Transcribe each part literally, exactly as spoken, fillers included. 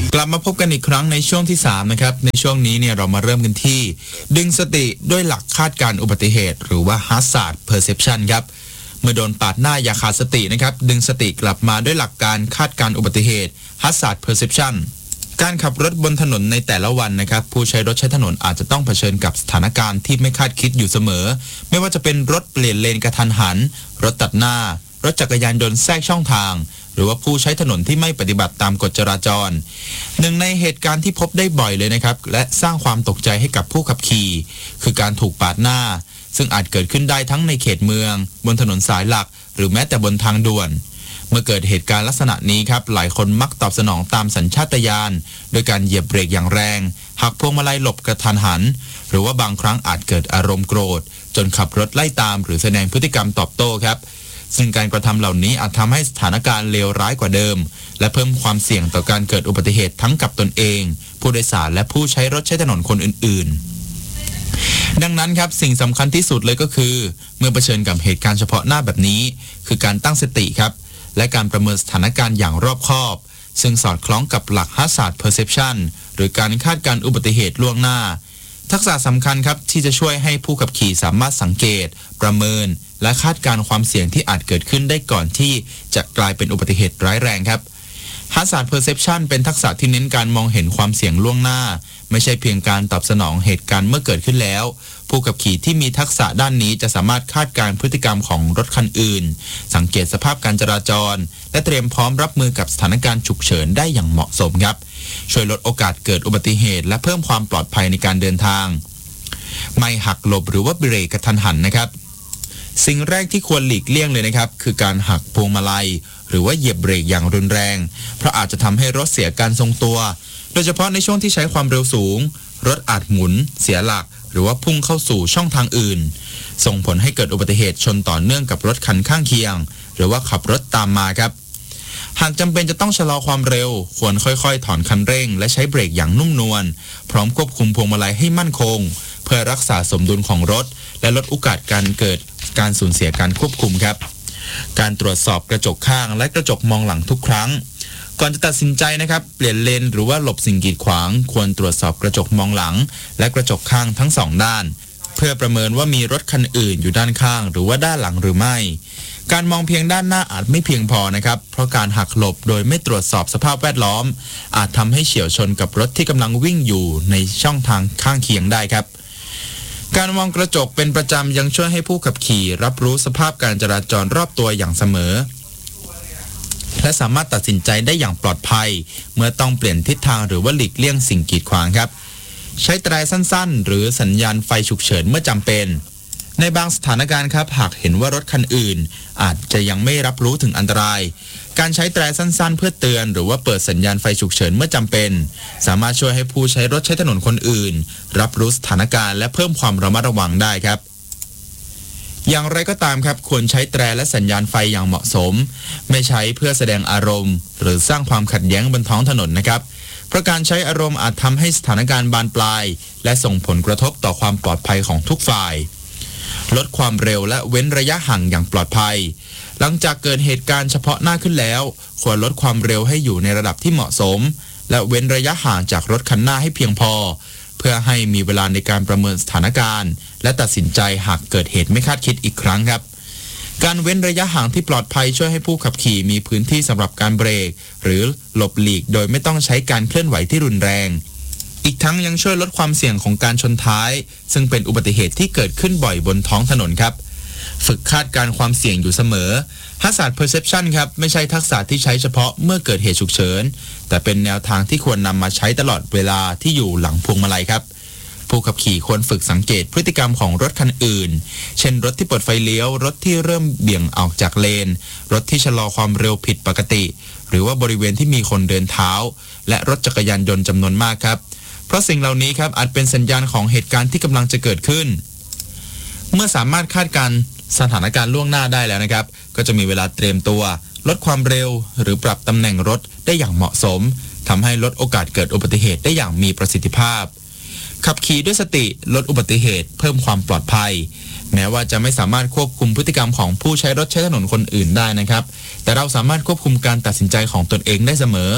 กลับมาพบกันอีกครั้งในช่วงที่สามนะครับในช่วงนี้เนี่ยเรามาเริ่มกันที่ดึงสติด้วยหลักคาดการณ์อุบัติเหตุหรือว่า Hazard Perception ครับเมื่อโดนปาดหน้าอย่าขาดสตินะครับดึงสติกลับมาด้วยหลักการคาดการณ์อุบัติเหตุ Hazard Perception การขับรถบนถนนในแต่ละวันนะครับผู้ใช้รถใช้ถนนอาจจะต้องเผชิญกับสถานการณ์ที่ไม่คาดคิดอยู่เสมอไม่ว่าจะเป็นรถเปลี่ยนเลนกระทันหันรถตัดหน้ารถจักรยานยนต์แทรกช่องทางหรือว่าผู้ใช้ถนนที่ไม่ปฏิบัติตามกฎจราจรหนึ่งในเหตุการณ์ที่พบได้บ่อยเลยนะครับและสร้างความตกใจให้กับผู้ขับขี่คือการถูกปาดหน้าซึ่งอาจเกิดขึ้นได้ทั้งในเขตเมืองบนถนนสายหลักหรือแม้แต่บนทางด่วนเมื่อเกิดเหตุการณ์ลักษณะนี้ครับหลายคนมักตอบสนองตามสัญชาตญาณโดยการเหยียบเบรกอย่างแรงหักพวงมาลัยหลบกระทันหันหรือว่าบางครั้งอาจเกิดอารมณ์โกรธจนขับรถไล่ตามหรือแสดงพฤติกรรมตอบโต้ครับซึ่งการกระทำเหล่านี้อาจทำให้สถานการณ์เลวร้ายกว่าเดิมและเพิ่มความเสี่ยงต่อการเกิดอุบัติเหตุทั้งกับตนเองผู้โดยสารและผู้ใช้รถใช้ถนนคนอื่นๆดังนั้นครับสิ่งสำคัญที่สุดเลยก็คือเมื่อเผชิญกับเหตุการณ์เฉพาะหน้าแบบนี้คือการตั้งสติครับและการประเมินสถานการณ์อย่างรอบคอบซึ่งสอดคล้องกับหลัก Hazard Perception หรือการคาดการณ์อุบัติเหตุล่วงหน้าทักษะสำคัญครับที่จะช่วยให้ผู้ขับขี่สามารถสังเกตประเมินและคาดการณ์ความเสี่ยงที่อาจเกิดขึ้นได้ก่อนที่จะกลายเป็นอุบัติเหตุร้ายแรงครับ Hazard Perception เป็นทักษะที่เน้นการมองเห็นความเสี่ยงล่วงหน้าไม่ใช่เพียงการตอบสนองเหตุการณ์เมื่อเกิดขึ้นแล้วผู้ขับขี่ที่มีทักษะด้านนี้จะสามารถคาดการณ์พฤติกรรมของรถคันอื่นสังเกตสภาพการจราจรและเตรียมพร้อมรับมือกับสถานการณ์ฉุกเฉินได้อย่างเหมาะสมครับช่วยลดโอกาสเกิดอุบัติเหตุและเพิ่มความปลอดภัยในการเดินทางไม่หักหลบหรือว่าเบรกกระทันหันนะครับสิ่งแรกที่ควรหลีกเลี่ยงเลยนะครับคือการหักพวงมาลัยหรือว่าเหยียบเบรกอย่างรุนแรงเพราะอาจจะทำให้รถเสียการทรงตัวโดยเฉพาะในช่วงที่ใช้ความเร็วสูงรถอาจหมุนเสียหลักหรือว่าพุ่งเข้าสู่ช่องทางอื่นส่งผลให้เกิดอุบัติเหตุชนต่อเนื่องกับรถคันข้างเคียงหรือว่าขับรถตามมาครับหากจำเป็นจะต้องชะลอความเร็วควรค่อยๆถอนคันเร่งและใช้เบรกอย่างนุ่มนวลพร้อมควบคุมพวงมาลัยให้มั่นคงเพื่อรักษาสมดุลของรถและลดโอกาสการเกิดการสูญเสียการควบคุมครับการตรวจสอบกระจกข้างและกระจกมองหลังทุกครั้งก่อนจะตัดสินใจนะครับเปลี่ยนเลนหรือว่าหลบสิ่งกีดขวางควรตรวจสอบกระจกมองหลังและกระจกข้างทั้งสองด้านเพื่อประเมินว่ามีรถคันอื่นอยู่ด้านข้างหรือว่าด้านหลังหรือไม่การมองเพียงด้านหน้าอาจไม่เพียงพอนะครับเพราะการหักหลบโดยไม่ตรวจสอบสภาพแวดล้อมอาจทำให้เฉี่ยวชนกับรถที่กำลังวิ่งอยู่ในช่องทางข้างเคียงได้ครับการมองกระจกเป็นประจำยังช่วยให้ผู้ขับขี่รับรู้สภาพการจราจรรอบตัวอย่างเสมอและสามารถตัดสินใจได้อย่างปลอดภัยเมื่อต้องเปลี่ยนทิศทางหรือว่าหลีกเลี่ยงสิ่งกีดขวางครับใช้แตรสั้นๆหรือสัญญาณไฟฉุกเฉินเมื่อจำเป็นในบางสถานการณ์ครับหากเห็นว่ารถคันอื่นอาจจะยังไม่รับรู้ถึงอันตรายการใช้แตรสั้นๆเพื่อเตือนหรือว่าเปิดสัญญาณไฟฉุกเฉินเมื่อจำเป็นสามารถช่วยให้ผู้ใช้รถใช้ถนนคนอื่นรับรู้สถานการณ์และเพิ่มความระมัดระวังได้ครับอย่างไรก็ตามครับควรใช้แตรและสัญญาณไฟอย่างเหมาะสมไม่ใช้เพื่อแสดงอารมณ์หรือสร้างความขัดแย้งบนท้องถนนนะครับเพราะการใช้อารมณ์อาจทำให้สถานการณ์บานปลายและส่งผลกระทบต่อความปลอดภัยของทุกฝ่ายลดความเร็วและเว้นระยะห่างอย่างปลอดภัยหลังจากเกิดเหตุการณ์เฉพาะหน้าขึ้นแล้วควรลดความเร็วให้อยู่ในระดับที่เหมาะสมและเว้นระยะห่างจากรถคันหน้าให้เพียงพอเพื่อให้มีเวลาในการประเมินสถานการณ์และตัดสินใจหากเกิดเหตุไม่คาดคิดอีกครั้งครับการเว้นระยะห่างที่ปลอดภัยช่วยให้ผู้ขับขี่มีพื้นที่สำหรับการเบรกหรือหลบหลีกโดยไม่ต้องใช้การเคลื่อนไหวที่รุนแรงอีกทั้งยังช่วยลดความเสี่ยงของการชนท้ายซึ่งเป็นอุบัติเหตุที่เกิดขึ้นบ่อยบนท้องถนนครับฝึกคาดการความเสี่ยงอยู่เสมอ Hazard Perception ครับไม่ใช่ทักษะที่ใช้เฉพาะเมื่อเกิดเหตุฉุกเฉินแต่เป็นแนวทางที่ควรนำมาใช้ตลอดเวลาที่อยู่หลังพวงมาลัยครับผู้ขับขี่ควรฝึกสังเกตพฤติกรรมของรถคันอื่นเช่นรถที่เปิดไฟเลี้ยวรถที่เริ่มเบี่ยงออกจากเลนรถที่ชะลอความเร็วผิดปกติหรือว่าบริเวณที่มีคนเดินเท้าและรถจักรยานยนต์จำนวนมากครับเพราะสิ่งเหล่านี้ครับอาจเป็นสัญญาณของเหตุการณ์ที่กำลังจะเกิดขึ้นเมื่อสามารถคาดการณ์สถานการณ์ล่วงหน้าได้แล้วนะครับก็จะมีเวลาเตรียมตัวลดความเร็วหรือปรับตำแหน่งรถได้อย่างเหมาะสมทำให้ลดโอกาสเกิดอุบัติเหตุได้อย่างมีประสิทธิภาพขับขี่ด้วยสติลดอุบัติเหตุเพิ่มความปลอดภัยแม้ว่าจะไม่สามารถควบคุมพฤติกรรมของผู้ใช้รถใช้ถนนคนอื่นได้นะครับแต่เราสามารถควบคุมการตัดสินใจของตนเองได้เสมอ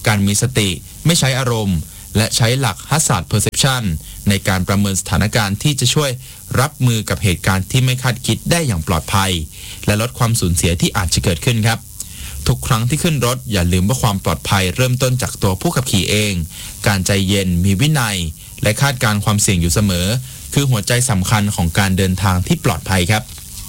การมีสติไม่ใช้อารมณ์และใช้หลัก Hazard Perception ในการประเมินสถานการณ์ที่จะช่วยรับมือกับเหตุการณ์ที่ไม่คาดคิดได้อย่างปลอดภัยและลดความสูญเสียที่อาจจะเกิดขึ้นครับทุกครั้งที่ขึ้นรถอย่าลืมว่าความปลอดภัยเริ่มต้นจากตัวผู้ขับขี่เองการใจเย็นมีวินัยและคาดการณ์ความเสี่ยงอยู่เสมอคือหัวใจสำคัญของการเดินทางที่ปลอดภัยครับ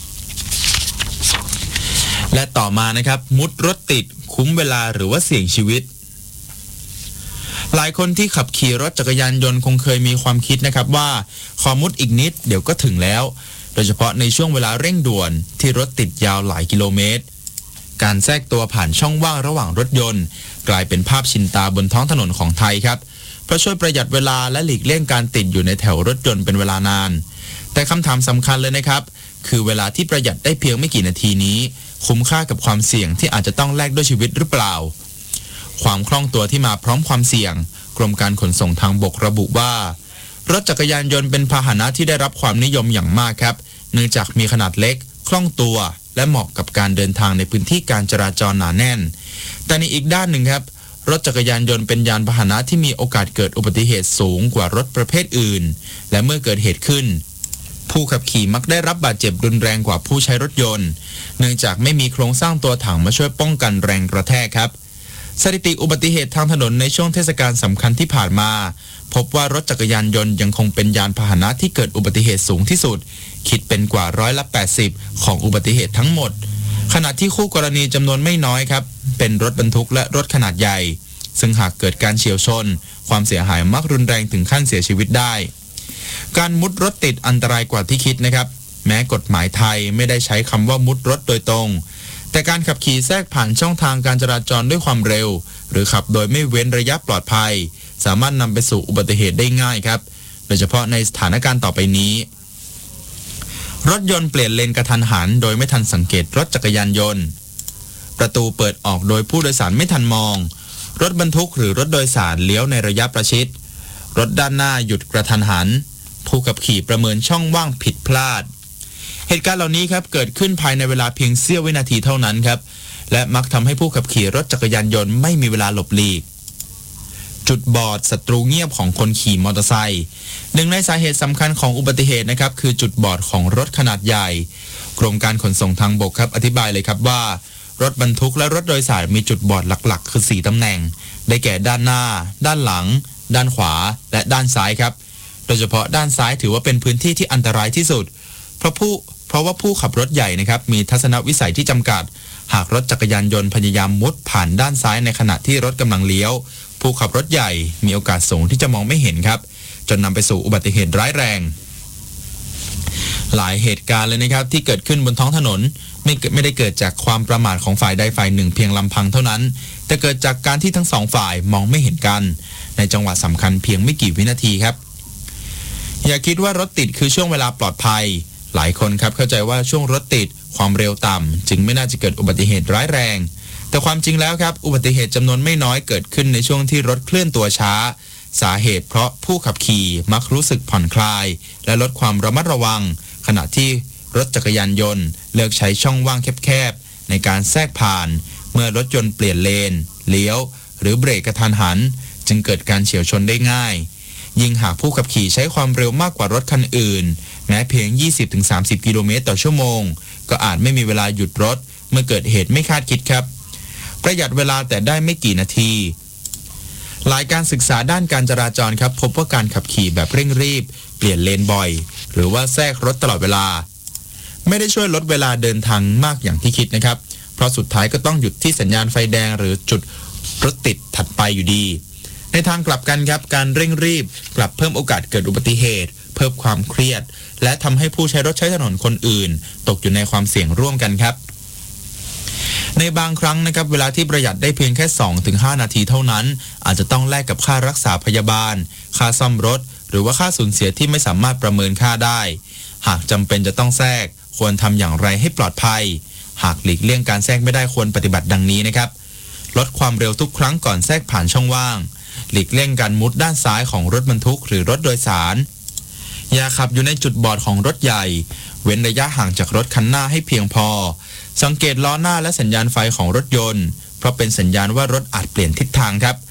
และต่อมานะครับมุดรถติดคุ้มเวลาหรือว่าเสี่ยงชีวิตหลายคนที่ขับขี่รถจักรยานยนต์คงเคยมีความคิดนะครับว่าขอมุดอีกนิดเดี๋ยวก็ถึงแล้วโดยเฉพาะในช่วงเวลาเร่งด่วนที่รถติดยาวหลายกิโลเมตรการแทรกตัวผ่านช่องว่างระหว่างรถยนต์กลายเป็นภาพชินตาบนท้องถนนของไทยครับเพราะช่วยประหยัดเวลาและหลีกเลี่ยงการติดอยู่ในแถวรถยนต์เป็นเวลานานแต่คำถามสำคัญเลยนะครับคือเวลาที่ประหยัดได้เพียงไม่กี่นาทีนี้คุ้มค่ากับความเสี่ยงที่อาจจะต้องแลกด้วยชีวิตหรือเปล่าความคล่องตัวที่มาพร้อมความเสี่ยงกรมการขนส่งทางบกระบุว่ารถจักรยานยนต์เป็นพาหนะที่ได้รับความนิยมอย่างมากครับเนื่องจากมีขนาดเล็กคล่องตัวและเหมาะกับการเดินทางในพื้นที่การจราจรหนาแน่นแต่ในอีกด้านหนึ่งครับรถจักรยานยนต์เป็นยานพาหนะที่มีโอกาสเกิดอุบัติเหตุสูงกว่ารถประเภทอื่นและเมื่อเกิดเหตุขึ้นผู้ขับขี่มักได้รับบาดเจ็บรุนแรงกว่าผู้ใช้รถยนต์เนื่องจากไม่มีโครงสร้างตัวถังมาช่วยป้องกันแรงกระแทกครับสถิติอุบัติเหตุทางถนนในช่วงเทศกาลสำคัญที่ผ่านมาพบว่ารถจักรยานยนต์ยังคงเป็นยานพาหนะที่เกิดอุบัติเหตุสูงที่สุดคิดเป็นกว่าร้อยละแปดสิบของอุบัติเหตุทั้งหมดขณะที่คู่กรณีจำนวนไม่น้อยครับเป็นรถบรรทุกและรถขนาดใหญ่ซึ่งหากเกิดการเฉียวชนความเสียหายมักรุนแรงถึงขั้นเสียชีวิตได้การมุดรถติดอันตรายกว่าที่คิดนะครับแม้กฎหมายไทยไม่ได้ใช้คำว่ามุดรถโดยตรงแต่การขับขี่แทรกผ่านช่องทางการจราจรด้วยความเร็วหรือขับโดยไม่เว้นระยะปลอดภัยสามารถนำไปสู่อุบัติเหตุได้ง่ายครับโดยเฉพาะในสถานการณ์ต่อไปนี้รถยนต์เปลี่ยนเลนกระทันหันโดยไม่ทันสังเกตรถจักรยานยนต์ประตูเปิดออกโดยผู้โดยสารไม่ทันมองรถบรรทุกหรือรถโดยสารเลี้ยวในระยะประชิดรถด้านหน้าหยุดกระทันหันผู้ขับขี่ประเมินช่องว่างผิดพลาดเหตุการณ์เหล่านี้ครับเกิดขึ้นภายในเวลาเพียงเสี้ยววินาทีเท่านั้นครับและมักทำให้ผู้ขับขี่รถจักรยานยนต์ไม่มีเวลาหลบหลีกจุดบอดศัตรูเงียบของคนขี่มอเตอร์ไซค์หนึ่งในสาเหตุสำคัญของอุบัติเหตุนะครับคือจุดบอดของรถขนาดใหญ่กรมการขนส่งทางบกครับอธิบายเลยครับว่ารถบรรทุกและรถโดยสารมีจุดบอดหลักๆคือสี่ตำแหน่งได้แก่ด้านหน้าด้านหลังด้านขวาและด้านซ้ายครับโดยเฉพาะด้านซ้ายถือว่าเป็นพื้นที่ที่อันตรายที่สุดเพราะผู้เพราะว่าผู้ขับรถใหญ่นะครับมีทัศนวิสัยที่จำกัดหากรถจักรยานยนต์พยายามมุดผ่านด้านซ้ายในขณะที่รถกำลังเลี้ยวผู้ขับรถใหญ่มีโอกาสสูงที่จะมองไม่เห็นครับจนนำไปสู่อุบัติเหตุร้ายแรงหลายเหตุการณ์เลยนะครับที่เกิดขึ้นบนท้องถนนไม่ไม่ได้เกิดจากความประมาทของฝ่ายใดฝ่ายหนึ่งเพียงลำพังเท่านั้นแต่เกิดจากการที่ทั้งสองฝ่ายมองไม่เห็นกันในจังหวะสำคัญเพียงไม่กี่วินาทีครับอย่าคิดว่ารถติดคือช่วงเวลาปลอดภัยหลายคนครับเข้าใจว่าช่วงรถติดความเร็วต่ำจึงไม่น่าจะเกิดอุบัติเหตุร้ายแรงแต่ความจริงแล้วครับอุบัติเหตุจำนวนไม่น้อยเกิดขึ้นในช่วงที่รถเคลื่อนตัวช้าสาเหตุเพราะผู้ขับขี่มักรู้สึกผ่อนคลายและลดความระมัดระวังขณะที่รถจักรยานยนต์เลือกใช้ช่องว่างแคบๆในการแทรกผ่านเมื่อรถยนต์เปลี่ยนเลนเลี้ยวหรือเบรกกระทันหันจึงเกิดการเฉี่ยวชนได้ง่ายยิ่งหากผู้ขับขี่ใช้ความเร็วมากกว่ารถคันอื่นแม้เพียง ยี่สิบถึงสามสิบ กิโลเมตรต่อชั่วโมงก็อาจไม่มีเวลาหยุดรถเมื่อเกิดเหตุไม่คาดคิดครับประหยัดเวลาแต่ได้ไม่กี่นาทีหลายการศึกษาด้านการจราจรครับพบว่าการขับขี่แบบเร่งรีบเปลี่ยนเลนบ่อยหรือว่าแทรกรถตลอดเวลาไม่ได้ช่วยลดเวลาเดินทางมากอย่างที่คิดนะครับเพราะสุดท้ายก็ต้องหยุดที่สัญญาณไฟแดงหรือจุดรถติดถัดไปอยู่ดีในทางกลับกันครับการเร่งรีบกลับเพิ่มโอกาสเกิดอุบัติเหตุเพิ่มความเครียดและทำให้ผู้ใช้รถใช้ถนนคนอื่นตกอยู่ในความเสี่ยงร่วมกันครับในบางครั้งนะครับเวลาที่ประหยัดได้เพียงแค่ สองถึงห้า นาทีเท่านั้นอาจจะต้องแลกกับค่ารักษาพยาบาลค่าซ่อมรถหรือว่าค่าสูญเสียที่ไม่สามารถประเมินค่าได้หากจำเป็นจะต้องแทรกควรทำอย่างไรให้ปลอดภัยหากหลีกเลี่ยงการแทรกไม่ได้ควรปฏิบัติดังนี้นะครับลดความเร็วทุกครั้งก่อนแทรกผ่านช่องว่างหลีกเลี่ยงการมุดด้านซ้ายของรถบรรทุกหรือรถโดยสารอย่าขับอยู่ในจุดบอดของรถใหญ่เว้นระยะห่างจากรถคันหน้าให้เพียงพอสังเกตล้อหน้าและสัญญาณไฟของรถยนต์เพราะเป็นสัญญาณว่ารถอาจเปลี่ยนทิศทางครับ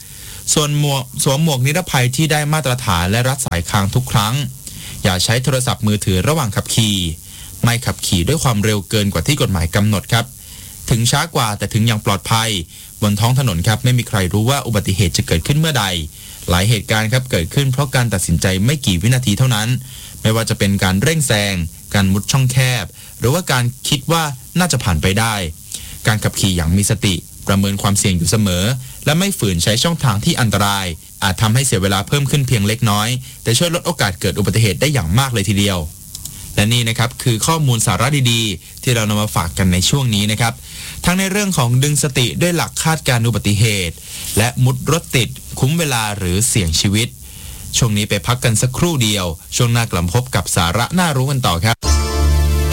ส่วนหมวกสวมหมวกนิรภัยที่ได้มาตรฐานและรัดสายคางทุกครั้งอย่าใช้โทรศัพท์มือถือระหว่างขับขี่ไม่ขับขี่ด้วยความเร็วเกินกว่าที่กฎหมายกำหนดครับถึงช้ากว่าแต่ถึงอย่างปลอดภัยบนท้องถนนครับไม่มีใครรู้ว่าอุบัติเหตุจะเกิดขึ้นเมื่อใดหลายเหตุการณ์ครับเกิดขึ้นเพราะการตัดสินใจไม่กี่วินาทีเท่านั้นไม่ว่าจะเป็นการเร่งแซงการมุดช่องแคบหรือว่าการคิดว่าน่าจะผ่านไปได้การขับขี่อย่างมีสติประเมินความเสี่ยงอยู่เสมอและไม่ฝืนใช้ช่องทางที่อันตรายอาจทำให้เสียเวลาเพิ่มขึ้นเพียงเล็กน้อยแต่ช่วยลดโอกาสเกิดอุบัติเหตุได้อย่างมากเลยทีเดียวและนี่นะครับคือข้อมูลสาระดีๆที่เรานำมาฝากกันในช่วงนี้นะครับทั้งในเรื่องของดึงสติด้วยหลักคาดการณ์อุบัติเหตุและมุดรถติดคุ้มเวลาหรือเสี่ยงชีวิตช่วงนี้ไปพักกันสักครู่เดียวช่วงหน้ากลับพบกับสาระน่ารู้กันต่อครับ